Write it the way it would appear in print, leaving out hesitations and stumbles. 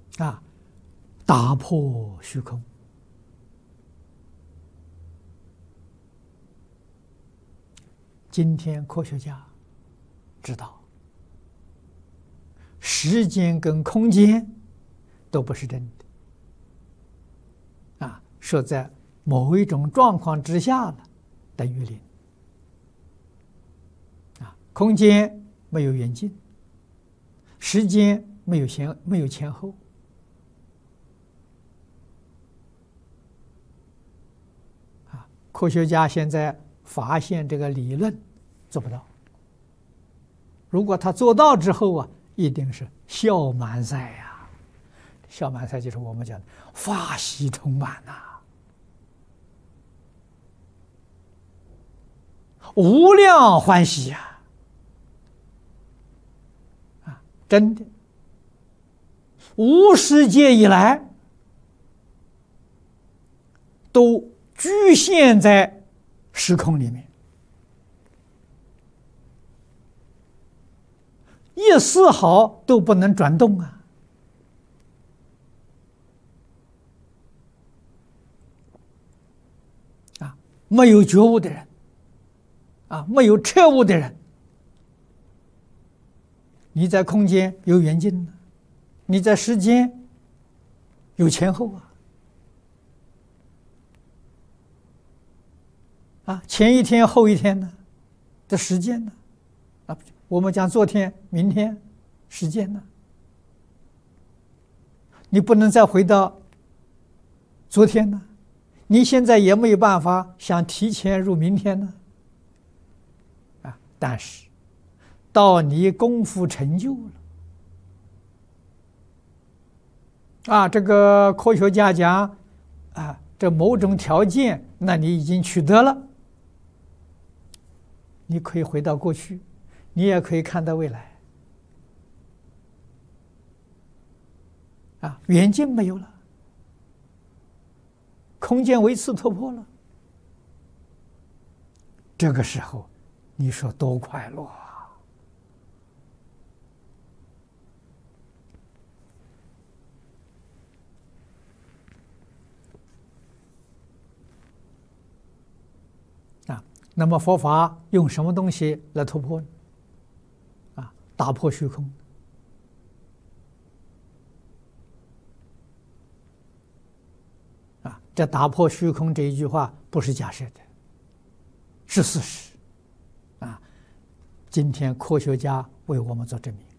啊，打破虚空。今天科学家知道，时间跟空间都不是真的，说在某一种状况之下了等于零，空间没有远近，时间没有前后，科学家现在发现这个理论做不到。如果他做到之后啊，一定是笑满塞呀！笑满塞就是我们讲的法喜充满呐，无量欢喜呀！真的，无始劫以来都局限在时空里面，一丝毫都不能转动没有觉悟的人，没有彻悟的人，你在空间有远近呢，你在时间有前后前一天后一天呢的时间呢，我们讲昨天明天时间呢，你不能再回到昨天呢，你现在也没有办法想提前入明天呢，但是到你功夫成就了，这个科学家讲这某种条件，那你已经取得了，你可以回到过去，你也可以看到未来，远近没有了，空间维次突破了，这个时候你说多快乐那么佛法用什么东西来突破呢？打破虚空。这打破虚空这一句话不是假设的，是事实。今天科学家为我们做证明。